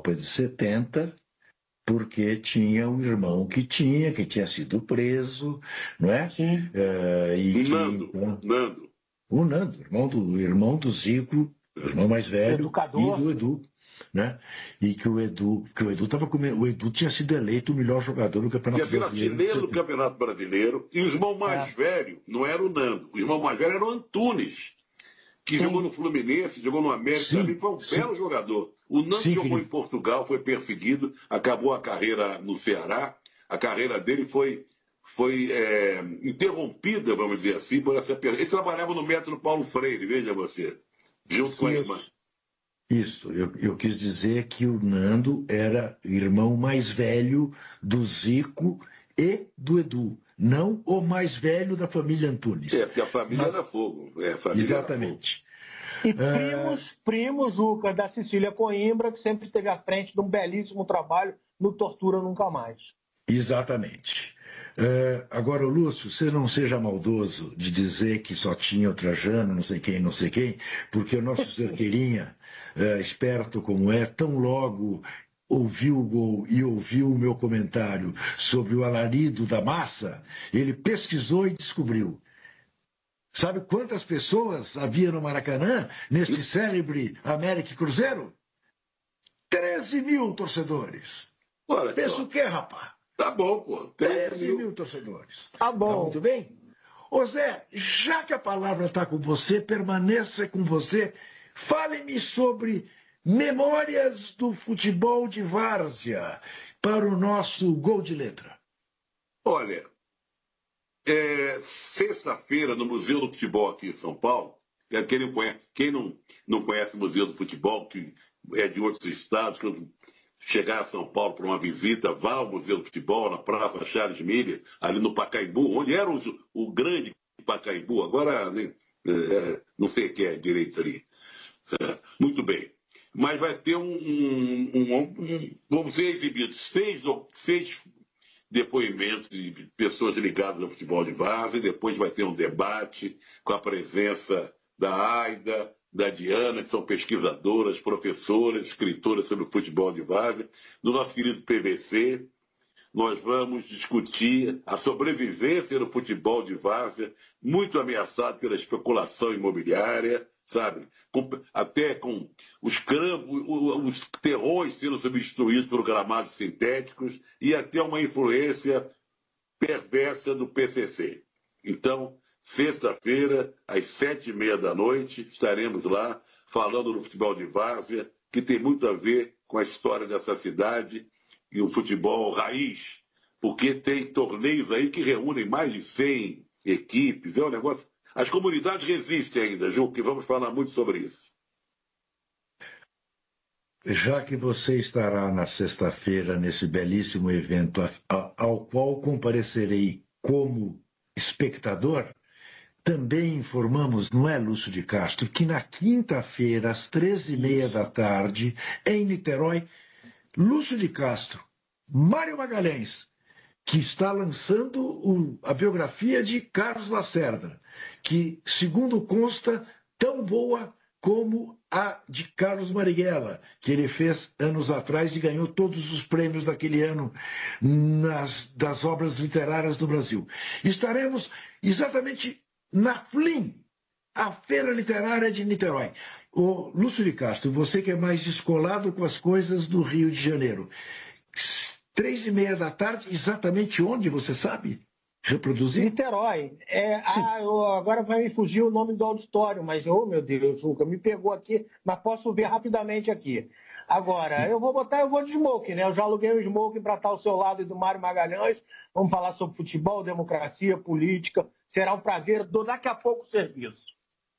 Copa de 70, porque tinha um irmão que tinha sido preso, não é? Sim. Nando. O Nando, irmão do Zico, irmão mais velho, Educador. e do Edu, né? E que o Edu tinha sido eleito o melhor jogador do Campeonato Brasileiro. Tinha sido artilheiro do Campeonato Brasileiro, e o irmão mais velho não era o Nando, o irmão mais velho era o Antunes, que jogou no Fluminense, jogou no América, também foi um belo jogador. O Nando jogou em Portugal, foi perseguido, acabou a carreira no Ceará, a carreira dele foi interrompida, vamos dizer assim, por essa perda. Ele trabalhava no método Paulo Freire, veja você, junto com a irmã. Isso, eu quis dizer que o Nando era irmão mais velho do Zico e do Edu, não o mais velho da família Antunes. Porque a família era fogo. Exatamente. E primos, Juca, da Cecília Coimbra, que sempre esteve à frente de um belíssimo trabalho no Tortura Nunca Mais. Exatamente. Agora, Lúcio, você não seja maldoso de dizer que só tinha o Trajano, não sei quem, porque o nosso Cerqueirinha, esperto como é, tão logo ouviu o gol e ouviu o meu comentário sobre o alarido da massa, ele pesquisou e descobriu. Sabe quantas pessoas havia no Maracanã, neste célebre América e Cruzeiro? 13 mil torcedores. Olha, pensa o quê, rapaz? Tá bom, pô. 13 mil torcedores. Tá bom. Tá muito bem? Ô Zé, já que a palavra está com você, permaneça com você. Fale-me sobre memórias do futebol de várzea para o nosso gol de letra. Olha, sexta-feira no Museu do Futebol aqui em São Paulo, quem não conhece o Museu do Futebol, que é de outros estados, que chegar a São Paulo para uma visita, vá ao Museu do Futebol, na Praça Charles Miller, ali no Pacaembu, onde era o grande Pacaembu, agora não sei o que é direito ali. Muito bem. Mas vai ter vamos ser exibidos seis depoimentos de pessoas ligadas ao futebol de várzea, e depois vai ter um debate com a presença da Aida, da Diana, que são pesquisadoras, professoras, escritoras sobre o futebol de várzea, do nosso querido PVC. Nós vamos discutir a sobrevivência do futebol de várzea, muito ameaçado pela especulação imobiliária, sabe? Até com os terrões sendo substituídos por gramados sintéticos e até uma influência perversa do PCC. Então, sexta-feira, às 7h30 estaremos lá falando do futebol de várzea, que tem muito a ver com a história dessa cidade e o futebol raiz, porque tem torneios aí que reúnem mais de 100 equipes, é um negócio... As comunidades resistem ainda, Ju, que vamos falar muito sobre isso. Já que você estará na sexta-feira nesse belíssimo evento ao qual comparecerei como espectador, também informamos, não é, Lúcio de Castro, que na quinta-feira, às 13h30, em Niterói, Lúcio de Castro, Mário Magalhães, que está lançando a biografia de Carlos Lacerda, que, segundo consta, tão boa como a de Carlos Marighella, que ele fez anos atrás e ganhou todos os prêmios daquele ano das obras literárias do Brasil. Estaremos exatamente na FLIM, a Feira Literária de Niterói. Ô, Lúcio de Castro, você que é mais descolado com as coisas do Rio de Janeiro, 15h30, exatamente onde, você sabe? Reproduzir? Niterói. Agora vai me fugir o nome do auditório, mas, meu Deus, Juca, me pegou aqui, mas posso ver rapidamente aqui. Agora, eu vou de smoking, né? Eu já aluguei um smoking para estar ao seu lado e do Mário Magalhães. Vamos falar sobre futebol, democracia, política. Será um prazer. Dou daqui a pouco o serviço.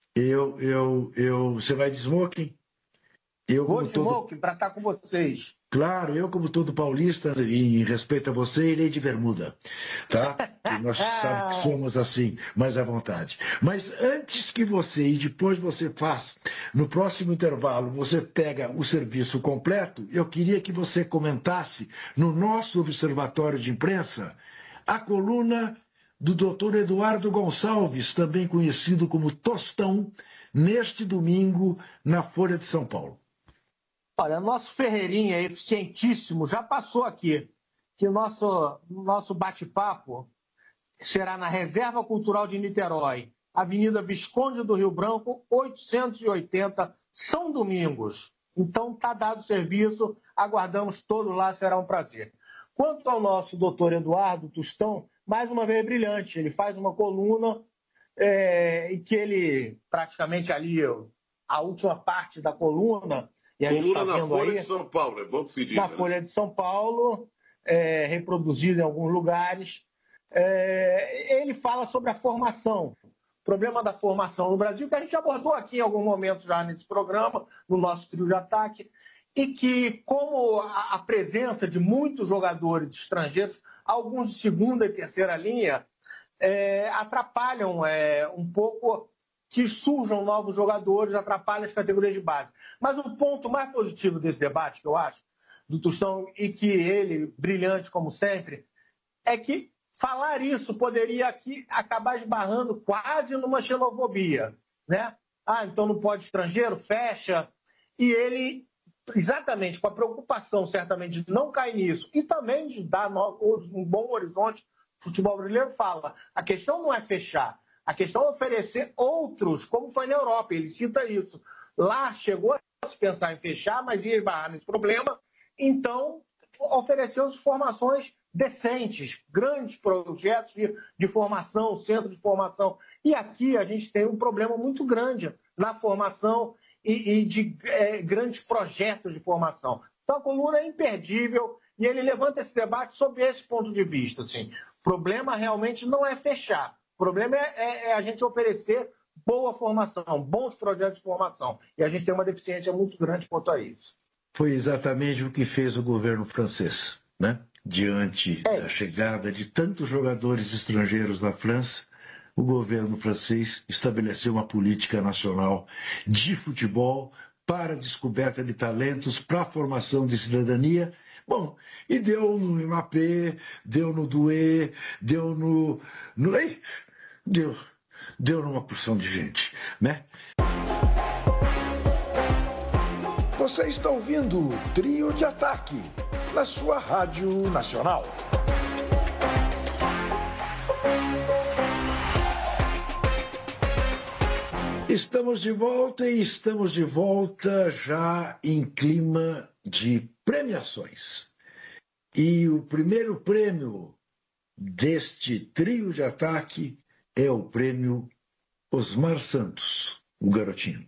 Você vai de smoking? Vou de smoking para estar com vocês. Claro, eu como todo paulista, em respeito a você, irei de bermuda, tá? E nós sabemos que somos assim, mais à vontade. Mas antes que você, e depois você faz, no próximo intervalo, você pega o serviço completo, eu queria que você comentasse no nosso observatório de imprensa a coluna do Dr. Eduardo Gonçalves, também conhecido como Tostão, neste domingo na Folha de São Paulo. Olha, nosso Ferreirinha, eficientíssimo, já passou aqui, que o nosso bate-papo será na Reserva Cultural de Niterói, Avenida Visconde do Rio Branco, 880, São Domingos. Então, está dado o serviço, aguardamos todos lá, será um prazer. Quanto ao nosso doutor Eduardo Tostão, mais uma vez brilhante, ele faz uma coluna em que ele, praticamente ali, a última parte da coluna... E a coluna tá na Folha aí, de São Paulo, é bom que se diga. Na Folha de São Paulo, reproduzido em alguns lugares. Ele fala sobre a formação, o problema da formação no Brasil, que a gente abordou aqui em algum momento já nesse programa, no nosso trio de ataque, e que, como a presença de muitos jogadores estrangeiros, alguns de segunda e terceira linha, atrapalham um pouco que surjam novos jogadores, atrapalham as categorias de base. Mas o ponto mais positivo desse debate, que eu acho, do Tostão, e que ele, brilhante como sempre, é que falar isso poderia aqui acabar esbarrando quase numa xenofobia, né? Então não pode estrangeiro, fecha. E ele, exatamente com a preocupação, certamente, de não cair nisso e também de dar um bom horizonte ao futebol brasileiro, fala, a questão não é fechar, a questão é oferecer outros, como foi na Europa, ele cita isso. Lá chegou a se pensar em fechar, mas ia esbarrar nesse problema, então ofereceu formações decentes, grandes projetos de formação, centro de formação. E aqui a gente tem um problema muito grande na formação e de grandes projetos de formação. Então a coluna é imperdível e ele levanta esse debate sob esse ponto de vista. Assim. O problema realmente não é fechar, o problema é a gente oferecer boa formação, bons projetos de formação. E a gente tem uma deficiência muito grande quanto a isso. Foi exatamente o que fez o governo francês, né? Diante da chegada de tantos jogadores estrangeiros na França, o governo francês estabeleceu uma política nacional de futebol para a descoberta de talentos, para a formação de cidadania. Bom, e deu no Mbappé, deu no Doué, deu deu numa porção de gente, né? Você está ouvindo o Trio de Ataque, na sua Rádio Nacional. Estamos de volta e estamos de volta já em clima de premiações. E o primeiro prêmio deste Trio de Ataque é o prêmio Osmar Santos, o garotinho.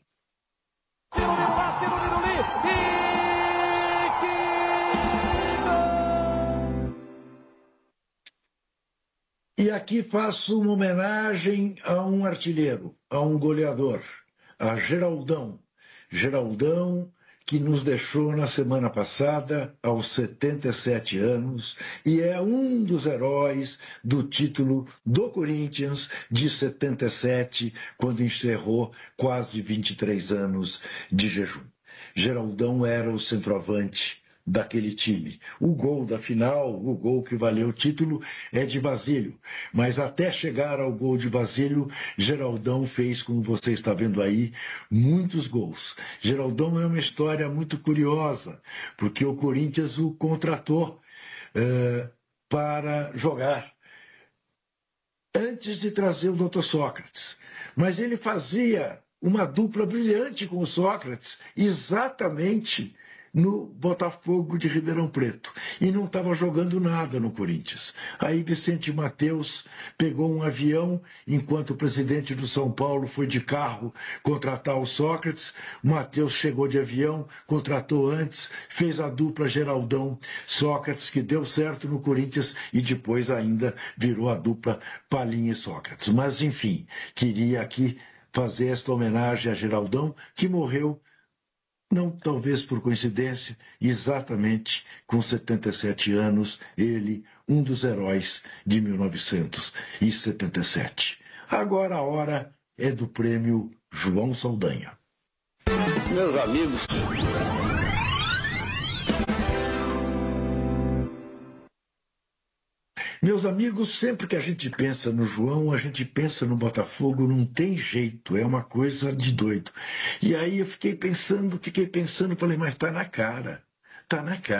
E aqui faço uma homenagem a um artilheiro, a um goleador, a Geraldão. Geraldão, que nos deixou na semana passada, aos 77 anos, e é um dos heróis do título do Corinthians de 77, quando encerrou quase 23 anos de jejum. Geraldão era o centroavante daquele time. O gol da final, o gol que valeu o título, é de Basílio. Mas até chegar ao gol de Basílio, Geraldão fez, como você está vendo aí, muitos gols. Geraldão é uma história muito curiosa, porque o Corinthians o contratou para jogar antes de trazer o Dr. Sócrates. Mas ele fazia uma dupla brilhante com o Sócrates, exatamente no Botafogo de Ribeirão Preto, e não estava jogando nada no Corinthians. Aí Vicente Mateus pegou um avião, enquanto o presidente do São Paulo foi de carro contratar o Sócrates. Mateus chegou de avião, contratou antes, fez a dupla Geraldão-Sócrates, que deu certo no Corinthians, e depois ainda virou a dupla Palinha e Sócrates. Mas, enfim, queria aqui fazer esta homenagem a Geraldão, que morreu, não talvez por coincidência, exatamente com 77 anos, ele, um dos heróis de 1977. Agora a hora é do prêmio João Saldanha. Meus amigos, Meus amigos, sempre que a gente pensa no João, a gente pensa no Botafogo, não tem jeito, é uma coisa de doido. E aí eu fiquei pensando, falei, mas tá na cara, tá na cara.